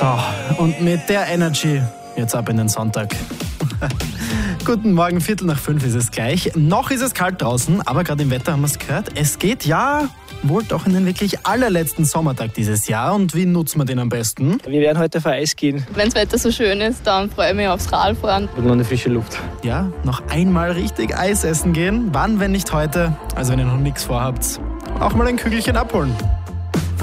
So, und mit der Energy jetzt ab in den Sonntag. Guten Morgen, 4:45 ist es gleich. Noch ist es kalt draußen, aber gerade im Wetter haben wir es gehört. Es geht ja wohl doch in den wirklich allerletzten Sommertag dieses Jahr. Und wie nutzen wir den am besten? Wir werden heute auf Eis gehen. Wenn das Wetter so schön ist, dann freue ich mich aufs Radfahren. Und an die frische Luft. Ja, noch einmal richtig Eis essen gehen. Wann, wenn nicht heute? Also wenn ihr noch nichts vorhabt, auch mal ein Kügelchen abholen.